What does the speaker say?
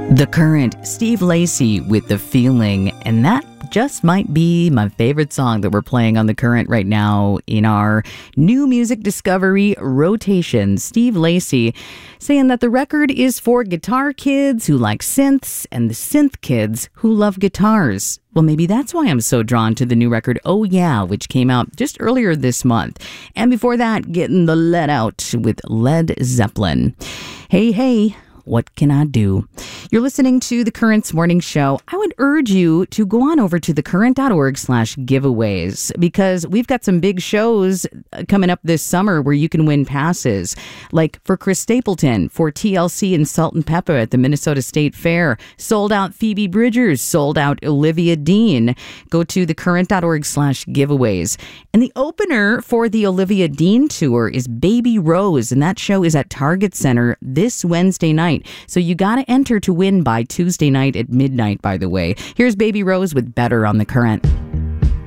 The Current, Steve Lacy with The Feeling, and that just might be my favorite song that we're playing on The Current right now in our new music discovery rotation. Steve Lacy saying that the record is for guitar kids who like synths and the synth kids who love guitars. Well, maybe that's why I'm so drawn to the new record, Oh Yeah, which came out just earlier this month. And before that, getting the Let Out with Led Zeppelin. Hey, what can I do? You're listening to The Current's morning show. I would urge you to go on over to thecurrent.org/giveaways because we've got some big shows coming up this summer where you can win passes. Like for Chris Stapleton, for TLC and Salt and Pepper at the Minnesota State Fair. Sold out Phoebe Bridgers, sold out Olivia Dean. Go to thecurrent.org/giveaways. And the opener for the Olivia Dean tour is Baby Rose, and that show is at Target Center this Wednesday night. So you got to enter to win by Tuesday night at midnight, by the way. Here's Baby Rose with Better on The Current.